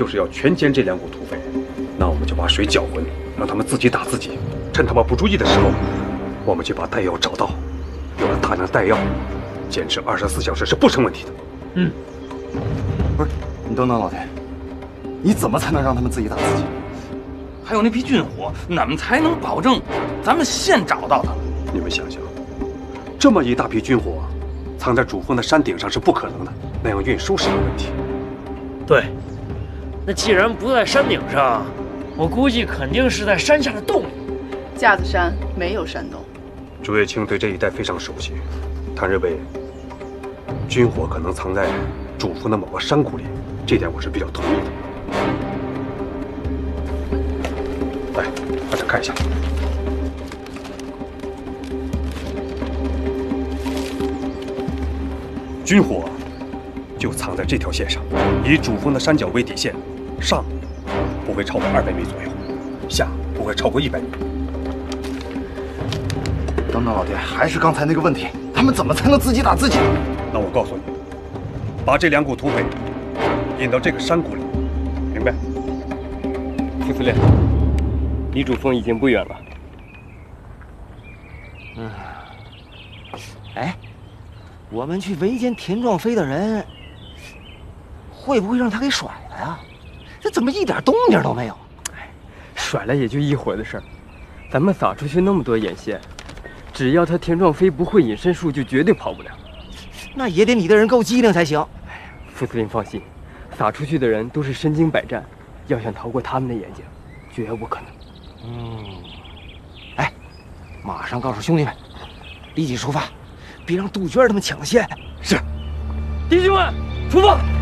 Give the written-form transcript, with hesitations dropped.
就是要全歼这2股土匪，那我们就把水搅浑，让他们自己打自己。趁他们不注意的时候，我们就把弹药找到。有了大量弹药，坚持24小时是不成问题的。 嗯， 不是，你等等，老田，你怎么才能让他们自己打自己？ 还有那批军火，哪们才能保证咱们现找到它？ 你们想想，这么一大批军火，藏在主峰的山顶上是不可能的，那样运输是个问题。 对，那既然不在山顶上，我估计肯定是在山下的洞里。 架子山没有山洞。 朱月清对这一带非常熟悉，他认为军火可能藏在主峰的某个山谷里，这点我是比较同意的。来，大家看一下。军火就藏在这条线上，以主峰的山脚为底线，上不会超过200米左右，下不会超过100米。 等等，老田，还是刚才那个问题，他们怎么才能自己打自己？ 那我告诉你，把这2股土匪引到这个山谷里，明白？ 副司令，离主峰已经不远了。 哎，我们去围歼田壮飞的人，会不会让他给甩了呀？这怎么一点动静都没有？ 甩了也就一会儿的事儿，咱们撒出去那么多眼线，只要他田壮飞不会隐身术，就绝对跑不了。 那也得你的人够机灵才行。 副司令放心，撒出去的人都是身经百战，要想逃过他们的眼睛，绝不可能。 哎，马上告诉兄弟们，立即出发，别让杜鹃他们抢先。 是，弟兄们，出发！